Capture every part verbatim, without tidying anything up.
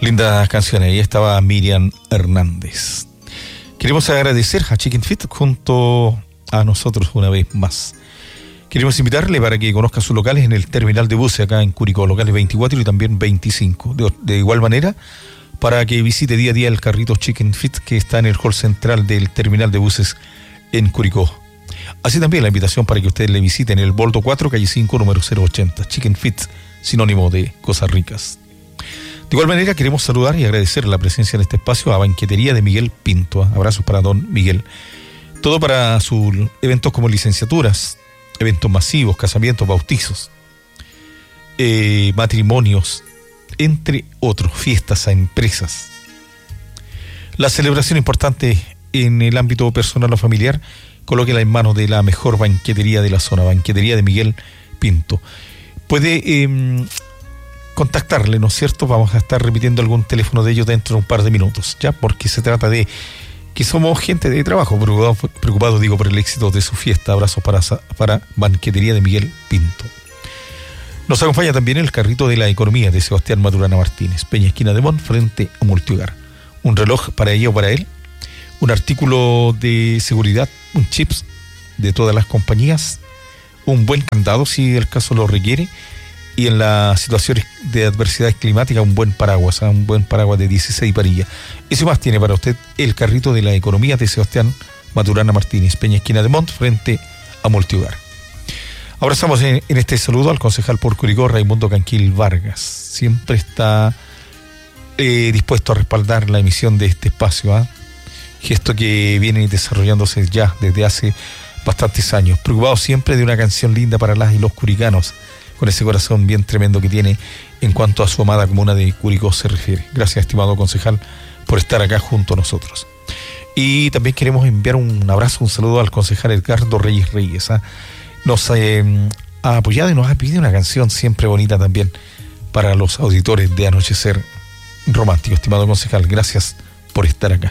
Lindas canciones. Ahí estaba Miriam Hernández. Queremos agradecer a Chicken Fit junto a nosotros una vez más. Queremos invitarle para que conozca sus locales en el terminal de buses acá en Curicó, locales veinticuatro y también veinticinco. De, de igual manera, para que visite día a día el carrito Chicken Fit que está en el hall central del terminal de buses en Curicó. Así también la invitación para que ustedes le visiten el Boldo cuatro, calle cinco, número cero ochenta. Chicken Fit, sinónimo de cosas ricas. De igual manera, queremos saludar y agradecer la presencia en este espacio a Banquetería de Miguel Pinto. Abrazos para don Miguel. Todo para sus eventos como licenciaturas, eventos masivos, casamientos, bautizos, eh, matrimonios, entre otros, fiestas a empresas. La celebración importante en el ámbito personal o familiar, colóquela en manos de la mejor banquetería de la zona, Banquetería de Miguel Pinto. Puede eh, contactarle, ¿no es cierto? Vamos a estar repitiendo algún teléfono de ellos dentro de un par de minutos, ¿ya? Porque se trata de que somos gente de trabajo, preocupados, preocupado, digo, por el éxito de su fiesta. Abrazos para, para Banquetería de Miguel Pinto. Nos acompaña también el carrito de la economía de Sebastián Maturana Martínez, Peña Esquina de Mont, frente a Multihogar. Un reloj para ella o para él, un artículo de seguridad, un chips de todas las compañías, un buen candado si el caso lo requiere, y en las situaciones de adversidades climáticas un buen paraguas, ¿eh? un buen paraguas de dieciséis varillas. Eso más tiene para usted el carrito de la economía de Sebastián Maturana Martínez, Peña Esquina de Mont, frente a Multihogar. Abrazamos en, en este saludo al concejal por Curicó, Raimundo Canquil Vargas. Siempre está eh, dispuesto a respaldar la emisión de este espacio, ¿eh? gesto que viene desarrollándose ya desde hace bastantes años. Preocupado siempre de una canción linda para las y los curicanos, con ese corazón bien tremendo que tiene en cuanto a su amada comuna de Curicó se refiere. Gracias, estimado concejal, por estar acá junto a nosotros. Y también queremos enviar un abrazo, un saludo al concejal Edgardo Reyes Reyes, ¿eh? Nos eh, ha apoyado y nos ha pedido una canción siempre bonita también para los auditores de Anochecer Romántico. Estimado concejal, gracias por estar acá.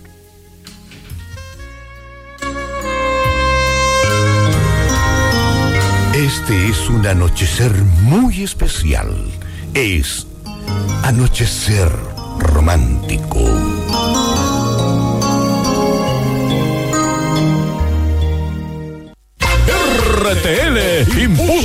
Este es un anochecer muy especial. Es Anochecer Romántico. R T L impuso